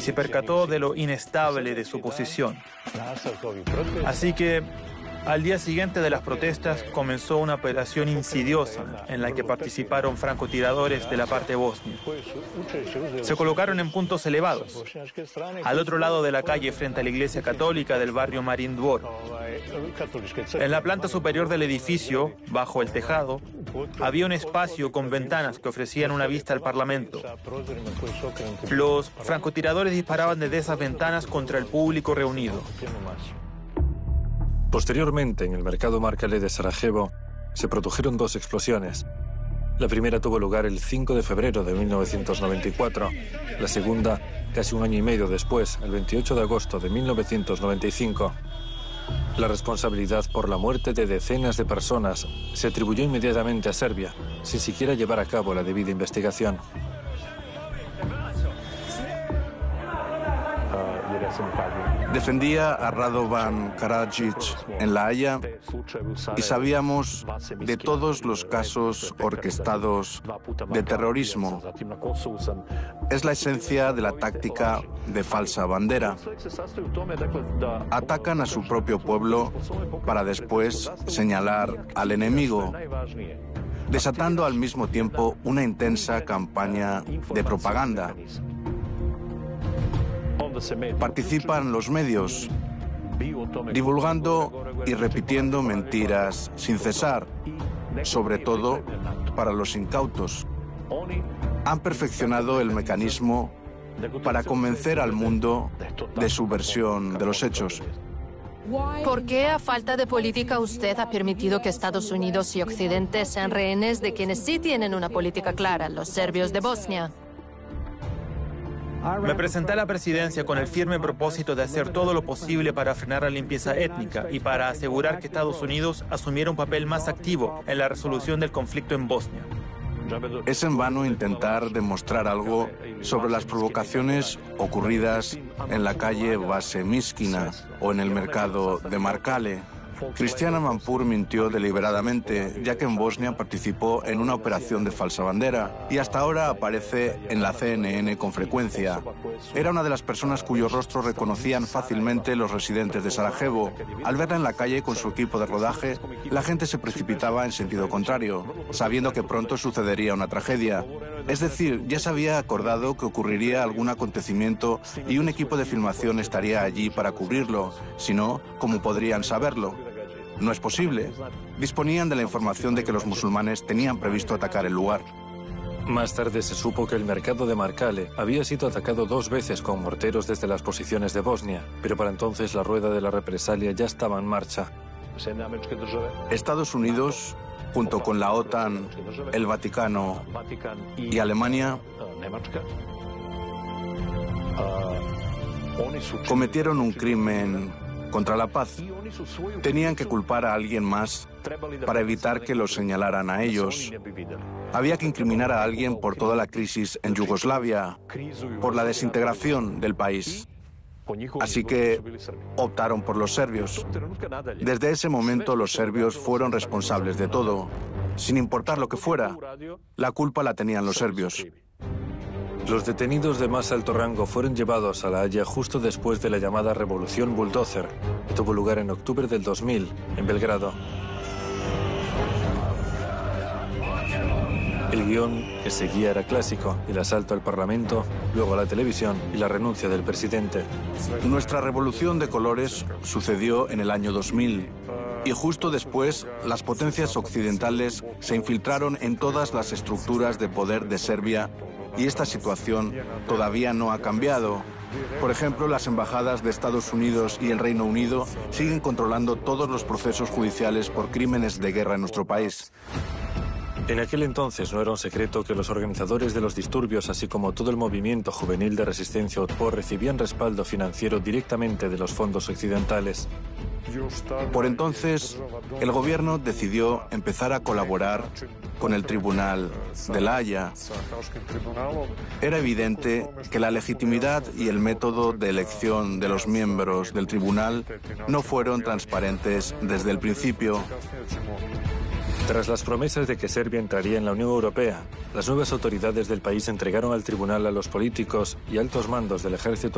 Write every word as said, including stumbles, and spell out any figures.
se percató de lo inestable de su posición. Así que, al día siguiente de las protestas, comenzó una operación insidiosa en la que participaron francotiradores de la parte bosnia. Se colocaron en puntos elevados, al otro lado de la calle frente a la iglesia católica del barrio Marin Dvor. En la planta superior del edificio, bajo el tejado, había un espacio con ventanas que ofrecían una vista al Parlamento. Los francotiradores disparaban desde esas ventanas contra el público reunido. Posteriormente, en el mercado Markale de Sarajevo, se produjeron dos explosiones. La primera tuvo lugar el cinco de febrero de mil novecientos noventa y cuatro, la segunda casi un año y medio después, el veintiocho de agosto de mil novecientos noventa y cinco. La responsabilidad por la muerte de decenas de personas se atribuyó inmediatamente a Serbia, sin siquiera llevar a cabo la debida investigación. Defendía a Radovan Karadzic en La Haya y sabíamos de todos los casos orquestados de terrorismo. Es la esencia de la táctica de falsa bandera. Atacan a su propio pueblo para después señalar al enemigo, desatando al mismo tiempo una intensa campaña de propaganda. Participan los medios, divulgando y repitiendo mentiras sin cesar, sobre todo para los incautos. Han perfeccionado el mecanismo para convencer al mundo de su versión de los hechos. ¿Por qué, a falta de política, usted ha permitido que Estados Unidos y Occidente sean rehenes de quienes sí tienen una política clara, los serbios de Bosnia? Me presenté a la presidencia con el firme propósito de hacer todo lo posible para frenar la limpieza étnica y para asegurar que Estados Unidos asumiera un papel más activo en la resolución del conflicto en Bosnia. Es en vano intentar demostrar algo sobre las provocaciones ocurridas en la calle Base Miskina o en el mercado de Markale. Cristian Amanpour mintió deliberadamente, ya que en Bosnia participó en una operación de falsa bandera y hasta ahora aparece en la C N N con frecuencia. Era una de las personas cuyo rostro reconocían fácilmente los residentes de Sarajevo. Al verla en la calle con su equipo de rodaje, la gente se precipitaba en sentido contrario, sabiendo que pronto sucedería una tragedia. Es decir, ya se había acordado que ocurriría algún acontecimiento y un equipo de filmación estaría allí para cubrirlo. Si no, ¿cómo podrían saberlo? No es posible. Disponían de la información de que los musulmanes tenían previsto atacar el lugar. Más tarde se supo que el mercado de Markale había sido atacado dos veces con morteros desde las posiciones de Bosnia, pero para entonces la rueda de la represalia ya estaba en marcha. Estados Unidos, junto con la OTAN, el Vaticano y Alemania, cometieron un crimen contra la paz. Tenían que culpar a alguien más para evitar que los señalaran a ellos. Había que incriminar a alguien por toda la crisis en Yugoslavia, por la desintegración del país. Así que optaron por los serbios. Desde ese momento los serbios fueron responsables de todo. Sin importar lo que fuera, la culpa la tenían los serbios. Los detenidos de más alto rango fueron llevados a La Haya justo después de la llamada Revolución Bulldozer, que tuvo lugar en octubre del dos mil, en Belgrado. El guión que seguía era clásico: el asalto al Parlamento, luego a la televisión y la renuncia del presidente. Nuestra revolución de colores sucedió en el año dos mil. Y justo después, las potencias occidentales se infiltraron en todas las estructuras de poder de Serbia y esta situación todavía no ha cambiado. Por ejemplo, las embajadas de Estados Unidos y el Reino Unido siguen controlando todos los procesos judiciales por crímenes de guerra en nuestro país. En aquel entonces no era un secreto que los organizadores de los disturbios, así como todo el movimiento juvenil de resistencia Otpor, recibían respaldo financiero directamente de los fondos occidentales. Por entonces, el gobierno decidió empezar a colaborar con el Tribunal de La Haya. Era evidente que la legitimidad y el método de elección de los miembros del tribunal no fueron transparentes desde el principio. Tras las promesas de que Serbia entraría en la Unión Europea, las nuevas autoridades del país entregaron al tribunal a los políticos y altos mandos del ejército